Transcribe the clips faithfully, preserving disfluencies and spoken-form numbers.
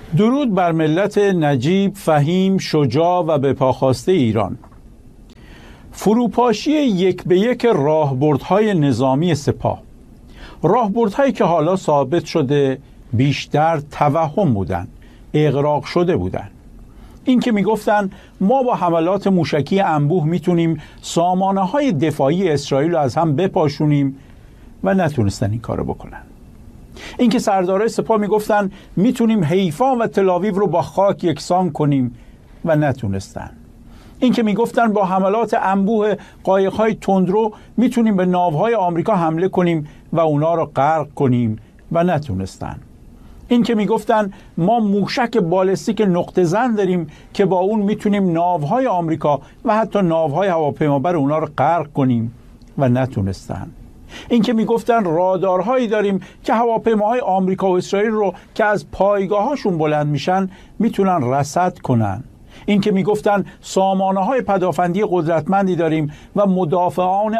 درود بر ملت نجیب، فهیم، شجاع و به پاخواسته ایران. فروپاشی یک به یک راهبردهای نظامی سپاه، راهبردهایی که حالا ثابت شده بیشتر توهم بودن، اغراق شده بودن. این که میگفتن ما با حملات موشکی انبوه میتونیم سامانه های دفاعی اسرائیل رو از هم بپاشونیم و نتونستن این کارو بکنن. این که سردارای سپاه میگفتن میتونیم حیفا و تل‌آویو رو با خاک یکسان کنیم و نتونستن. این که میگفتن با حملات انبوه قایق‌های تندرو میتونیم به ناوهای آمریکا حمله کنیم و اونا رو غرق کنیم و نتونستن. این که میگفتن ما موشک بالستیک نقطه زن داریم که با اون میتونیم ناوهای آمریکا و حتی ناوهای هواپیمابر اونا رو غرق کنیم و نتونستن. این که میگفتن رادارهایی داریم که هواپیماهای آمریکا و اسرائیل رو که از پایگاهاشون بلند میشن میتونن رصد کنن. این که میگفتن سامانه های پدافندی قدرتمندی داریم و مدافعان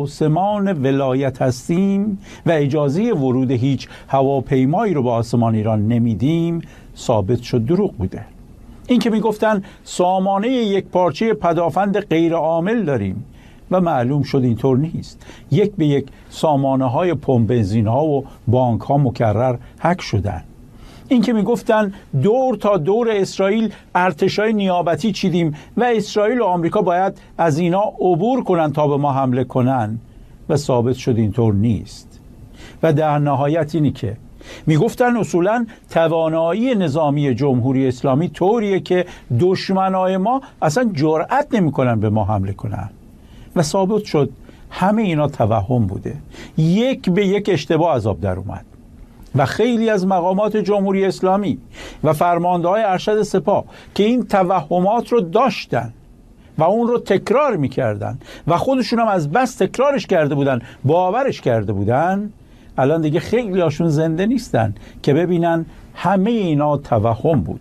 آسمان ولایت هستیم و اجازه ورود هیچ هواپیمایی رو به آسمان ایران نمیدیم، ثابت شد دروغ بوده. این که میگفتن سامانه یک پارچه پدافند غیر عامل داریم و معلوم شد اینطور نیست. یک به یک سامانه های پمپ بنزین ها و بانک ها مکرر هک شدن. این که میگفتن دور تا دور اسرائیل ارتشای نیابتی چیدیم و اسرائیل و آمریکا باید از اینا عبور کنن تا به ما حمله کنن و ثابت شد اینطور نیست. و در نهایت اینی که میگفتن اصولا توانایی نظامی جمهوری اسلامی طوریه که دشمنای ما اصلا جرأت نمیکنن به ما حمله کنن و ثابت شد همه اینا توهم بوده. یک به یک اشتباه از آب در اومد و خیلی از مقامات جمهوری اسلامی و فرمانده‌های ارشد سپاه که این توهمات رو داشتن و اون رو تکرار میکردن و خودشون هم از بس تکرارش کرده بودن، باورش کرده بودن، الان دیگه خیلی هاشون زنده نیستن که ببینن همه اینا توهم بود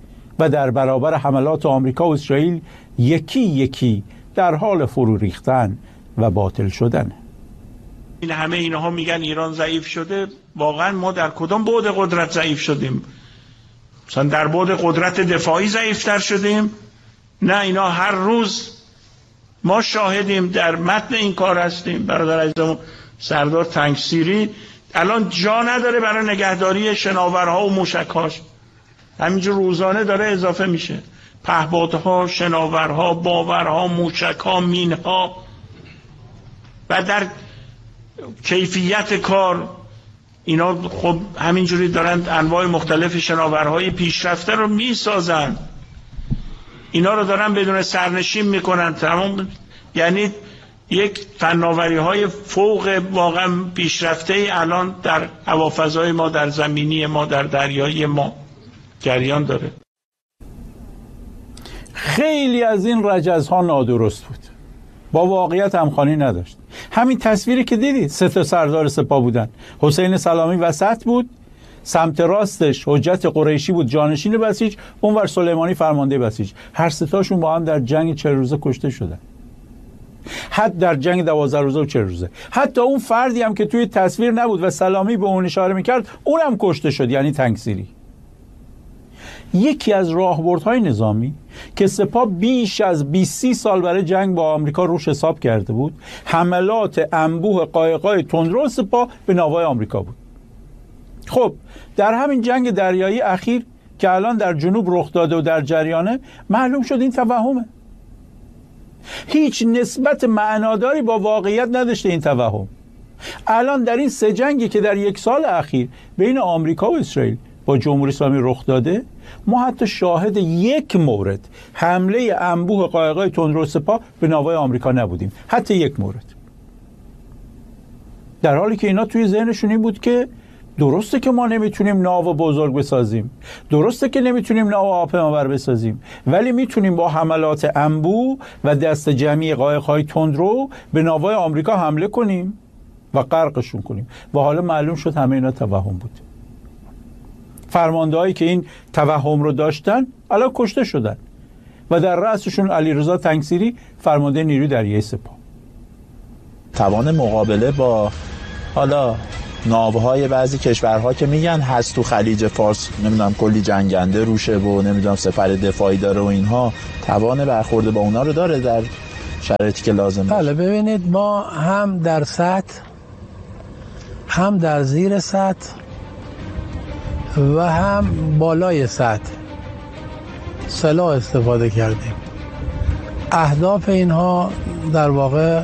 و در برابر حملات آمریکا و اسرائیل یکی یکی در حال فرو ریختن و باطل شدن. این همه اینها میگن ایران ضعیف شده. واقعا ما در کدام بعد قدرت ضعیف شدیم؟ مثلا در بعد قدرت دفاعی ضعیفتر شدیم؟ نه، اینا هر روز ما شاهدیم، در متن این کار هستیم. برادر عزیزم سردار تنگسیری الان جا نداره برای نگهداری شناورها و موشک‌هاش، همینجور روزانه داره اضافه میشه. پهپادها، شناورها، باورها، موشک‌ها، مین‌ها و در کیفیت کار اینا خب همینجوری دارن انواع مختلف شناورهای پیشرفته رو میسازن، اینا رو دارن بدون سرنشین میکنن تمام. یعنی یک فناوری های فوق واقعا پیشرفته الان در هوافضای ما، در زمینی ما، در دریایی ما جریان داره. خیلی از این رجزها نادرست بود، با واقعیت همخوانی نداشت. همین تصویری که دیدید سه تا سردار سپاه بودن، حسین سلامی وسط بود، سمت راستش حجت قریشی بود جانشین بسیج، اونور سلیمانی فرمانده بسیج. هر سه تاشون با هم در جنگ چهل روزه کشته شدن، حتی در جنگ دوازده روزه و چهل روزه. حتی اون فردی هم که توی تصویر نبود و سلامی به اون اشاره میکرد اونم کشته شد، یعنی تنگسیری. یکی از راهبردهای نظامی که سپاه بیش از بیست سال برای جنگ با آمریکا روش حساب کرده بود، حملات انبوه قایق‌های تندرو سپاه به ناوهای آمریکا بود. خب در همین جنگ دریایی اخیر که الان در جنوب رخ داده و در جریانه، معلوم شد این توهمه. هیچ نسبت معناداری با واقعیت نداشته این توهم. الان در این سه جنگی که در یک سال اخیر بین آمریکا و اسرائیل با جمهوری اسلامی رخ داده، ما حتی شاهد یک مورد حمله انبوه قایق‌های تندرو سپاه به ناوهای آمریکا نبودیم، حتی یک مورد. در حالی که اینا توی ذهنشون این بود که درسته که ما نمیتونیم ناو بزرگ بسازیم، درسته که نمیتونیم ناو هواپیمابر بسازیم، ولی میتونیم با حملات انبوه و دست جمعی قایق‌های تندرو به ناوهای آمریکا حمله کنیم و غرقشون کنیم. و حالا معلوم شد همه اینا توهم بود. فرماندهایی که این توهم رو داشتن الان کشته شدن و در رأسشون علیرضا تنگسیری، فرمانده نیروی دریایی سپاه. توان مقابله با حالا ناوهای بعضی کشورها که میگن هست تو خلیج فارس نمیدونم کلی جنگنده روشه و نمیدونم سپر دفاعی داره و اینها، توان برخورد با اونا رو داره در شرایطی که لازم باشه؟ بله ببینید ما هم در سطح هم در زیر سطح و هم بالای سطح سلاح استفاده کردیم. اهداف اینها در واقع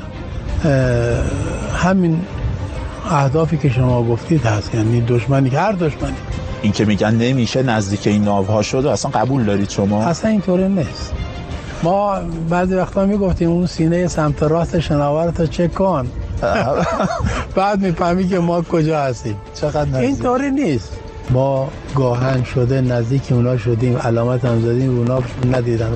همین اهدافی که شما گفتید هست، یعنی دشمنی که هر دشمنی. این که میگن نمیشه نزدیک این ناوها شد اصلا قبول دارید شما؟ اصلا اینطوری نیست. ما بعضی وقتا میگفتیم اون سینه سمت راست شناورتو چک کن بعد میفهمی که ما کجا هستیم. چقدر نزدیک؟ اینطوری نیست. ما گاهن شده نزدیک اونا شدیم، علامت هم زدیم، اونا ندیدن.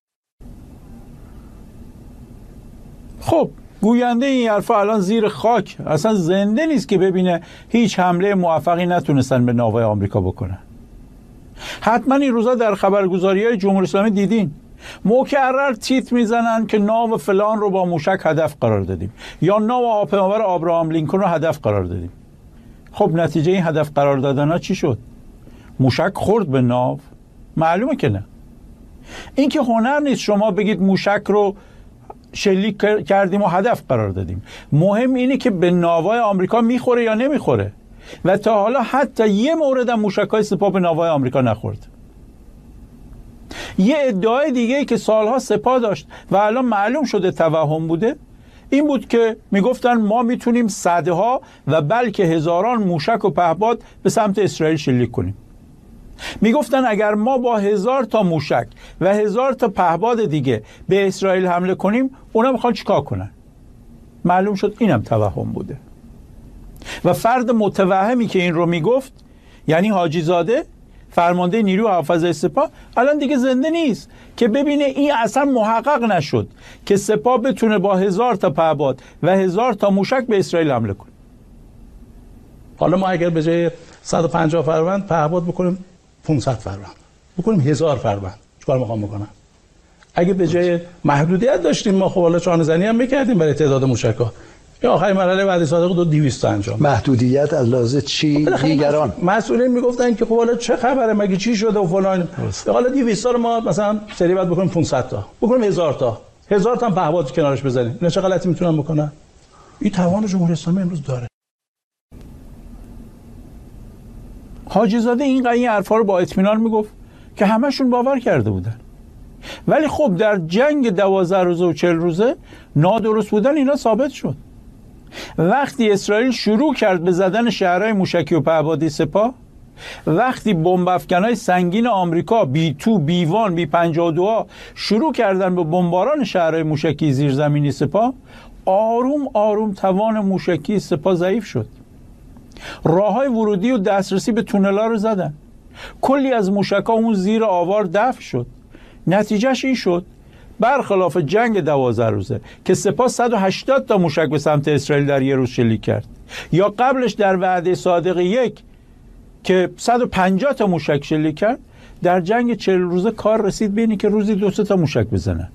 خب گوینده این حرفا الان زیر خاک، اصلا زنده نیست که ببینه هیچ حمله موفقی نتونستن به ناوهای آمریکا بکنن. حتما این روزا در خبرگزاری‌های جمهوری اسلامی دیدین مکرر تیتر میزنن که ناو فلان رو با موشک هدف قرار دادیم یا ناو هواپیمابر آبراهام لینکلن رو هدف قرار دادیم. خب نتیجه این هدف قرار دادن ها چی شد؟ موشک خورد به ناو؟ معلومه که نه. این که هنر نیست شما بگید موشک رو شلیک کردیم و هدف قرار دادیم. مهم اینه که به ناوهای آمریکا میخوره یا نمیخوره. و تا حالا حتی یه مورد هم موشک‌های سپاه به ناوهای آمریکا نخورد. یه ادعای دیگه ای که سالها سپاه داشت و الان معلوم شده توهم بوده این بود که میگفتن ما میتونیم صدها و بلکه هزاران موشک و پهپاد به سمت اسرائیل شلیک کنیم. میگفتن اگر ما با هزار تا موشک و هزار تا پهپاد دیگه به اسرائیل حمله کنیم اونا میخوان چیکار کنن؟ معلوم شد اینم توهم بوده. و فرد متوهمی که این رو میگفت یعنی حاجی زاده فرمانده نیروی حافظه سپاه الان دیگه زنده نیست که ببینه این اصلا محقق نشد که سپاه بتونه با هزار تا پهپاد و هزار تا موشک به اسرائیل حمله کنه. حالا ما اگر به جای صد و پنجاه فروند پهپاد بکنیم پانصد فروند بکنیم هزار فروند چیکار میخوام بکنم؟ اگه به جای محدودیت داشتیم ما خب حالا چانه زنی هم میکردیم برای تعداد موشک‌ها. یا آخرین مرحله بعد صادق دو دویست انجام. محدودیت از لحاظ چی؟ دیگران مسئولین میگفتن که خب حالا چه خبره مگه چی شده و فلان. حالا دویست رو ما مثلا سری بعد بکنیم پانصد تا بکنیم هزار تا هزار تا هم پهپاد کنارش بزنیم. اینا چه غلطی میتونن بکنن؟ این توان جمهوری اسلامی امروز داره. حاجی زاده این این حرفا رو با اطمینان میگفت که همشون باور کرده بودن. ولی خب در جنگ دوازده روزه و چهل روزه نادرست بودن اینا ثابت شد. وقتی اسرائیل شروع کرد به زدن شهرهای موشکی و پهپادی سپاه، وقتی بمب افکنای سنگین آمریکا بی تو بی وان بی پنجاه و دو شروع کردن به بمباران شهرهای موشکی زیرزمینی سپاه، آروم آروم توان موشکی سپاه ضعیف شد. راههای ورودی و دسترسی به تونل‌ها رو زدن. کلی از موشک‌ها اون زیر آوار دفع شد. نتیجهش این شد برخلاف جنگ دوازده روزه که سپاه صد و هشتاد تا موشک به سمت اسرائیل در یه روز شلیک کرد، یا قبلش در وعده صادق یک که صد و پنجاه تا موشک شلیک کرد، در جنگ چهل روزه کار رسید به اینی که روزی دو سه تا موشک بزنن.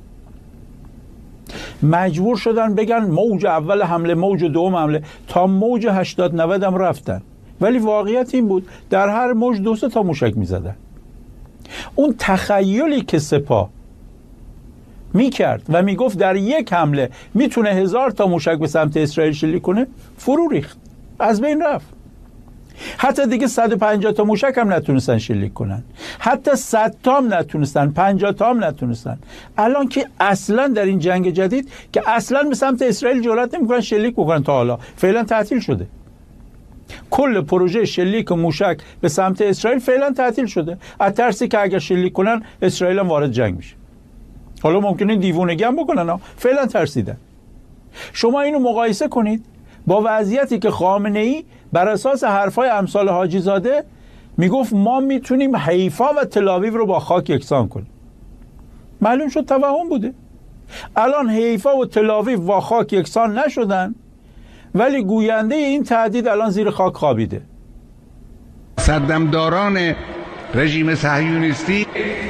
مجبور شدن بگن موج اول حمله، موج دوم حمله، تا موج هشتاد نود هم رفتن. ولی واقعیت این بود در هر موج دو سه تا موشک میزدن. اون تخیلی که سپاه میکرد و میگفت در یک حمله میتونه هزار تا موشک به سمت اسرائیل شلیک کنه فرو ریخت، از بین رفت. حتی دیگه صد و پنجاه تا موشک هم نتونستن شلیک کنن، حتی صد تا هم نتونستن، پنجاه تا هم نتونستن. الان که اصلا در این جنگ جدید که اصلا به سمت اسرائیل جرئت نمیکنن شلیک بکنن، تا حالا فعلا تعطیل شده. کل پروژه شلیک و موشک به سمت اسرائیل فعلا تعطیل شده، از ترسی که اگر شلیک کنن اسرائیل هم وارد جنگ میشه. حالا ممکنه دیوونگی هم بکنن، فعلا ترسیدن. شما اینو مقایسه کنید با وضعیتی که خامنه‌ای بر اساس حرفای امثال حاجی زاده میگفت ما میتونیم حیفا و تل‌آویو رو با خاک یکسان کنیم. معلوم شد توهم بوده. الان حیفا و تل‌آویو با خاک یکسان نشدن، ولی گوینده این تهدید الان زیر خاک خوابیده. سردمداران رژیم صهیونیستی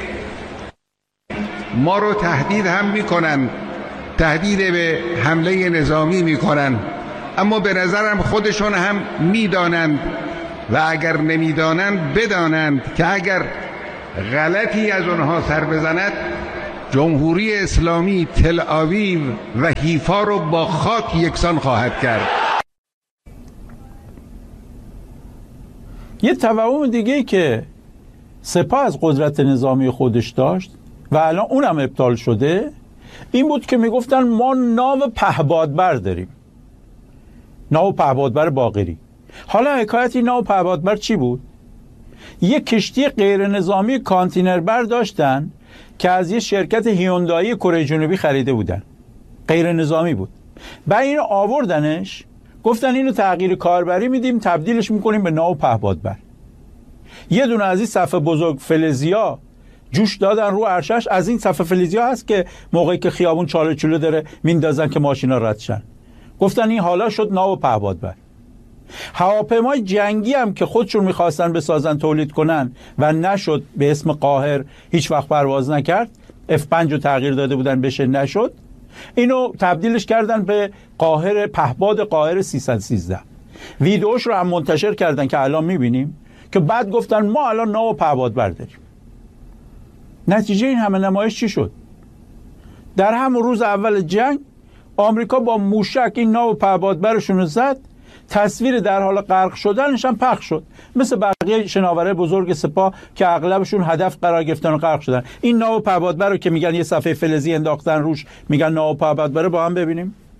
ما رو تهدید هم میکنن، تهدید به حمله نظامی میکنن، اما به نظرم خودشون هم میدانند و اگر نمیدانند بدانند که اگر غلطی از اونها سر بزند جمهوری اسلامی تل آویو و حیفا رو با خاک یکسان خواهد کرد. یه توهم دیگه که سپاه از قدرت نظامی خودش داشت و الان اونم ابطال شده این بود که میگفتن ما ناو پهبادبر داریم، ناو پهبادبر باقری. حالا حکایتی ناو پهبادبر چی بود؟ یک کشتی غیر نظامی کانتینر بر داشتن که از یه شرکت هیوندایی کره جنوبی خریده بودن، غیر نظامی بود. بعد اینو آوردنش گفتن اینو تغییر کاربری میدیم، تبدیلش میکنیم به ناو پهبادبر. یه دونه از این صف بزرگ فلزیا جوش دادن رو عرشش. از این صف فلزیا هست که موقعی که خیابون چاله چوله داره میندازن که ماشینا رد شن. گفتن این حالا شد ناو پهبادبر. هواپیمای جنگی هم که خودشون میخواستن بسازن تولید کنن و نشد، به اسم قاهر هیچ وقت پرواز نکرد، اف پنج رو تغییر داده بودن بشه نشد، اینو تبدیلش کردن به قاهر پهباد قاهر سیصد و سیزده. ویدئوش رو هم منتشر کردن که الان میبینیم که بعد گفتن ما الان ناو پهبادبر داریم. نتیجه این همه نمایش چی شد؟ در همون روز اول جنگ آمریکا با موشک این ناو پهبادبرشون رو زد، تصویر در حال غرق شدنش هم پخش شد، مثل بقیه شناوره بزرگ سپاه که اغلبشون هدف قرار گرفتن و غرق شدن. این ناو پهبادبر رو که میگن یه صفحه فلزی انداختن روش میگن ناو پهبادبر، با هم ببینیم.